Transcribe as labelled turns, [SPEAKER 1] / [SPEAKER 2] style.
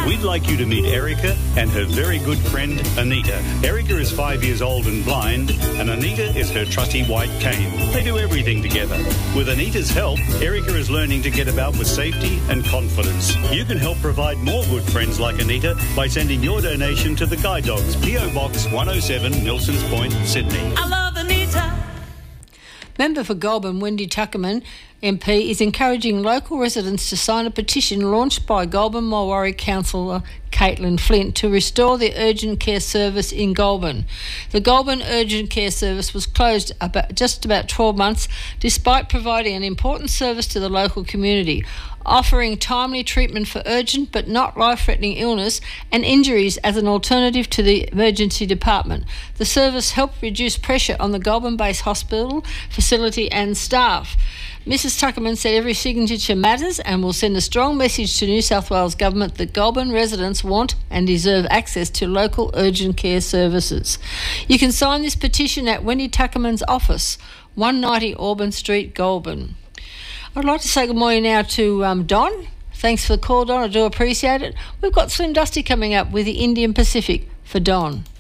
[SPEAKER 1] We'd like you to meet Erica and her very good friend, Anita. Erica is 5 years old and blind, and Anita is her trusty white cane. They do everything together. With Anita's help, Erica is learning to get about with safety and confidence. You can help provide more good friends like Anita by sending your donation to the Guide Dogs, P.O. Box 107, Nelsons Point, Sydney.
[SPEAKER 2] I love Anita.
[SPEAKER 3] Member for Goulburn, Wendy Tuckerman, MP, is encouraging local residents to sign a petition launched by Goulburn Mulwaree Councillor Caitlin Flint to restore the urgent care service in Goulburn. The Goulburn Urgent Care Service was closed just about 12 months despite providing an important service to the local community, offering timely treatment for urgent but not life-threatening illness and injuries as an alternative to the emergency department. The service helped reduce pressure on the Goulburn-based hospital facility and staff. Mrs Tuckerman said every signature matters and will send a strong message to New South Wales Government that Goulburn residents want and deserve access to local urgent care services. You can sign this petition at Wendy Tuckerman's office, 190 Auburn Street, Goulburn. I'd like to say good morning now to Don. Thanks for the call, Don. I do appreciate it. We've got Slim Dusty coming up with the Indian Pacific for Don.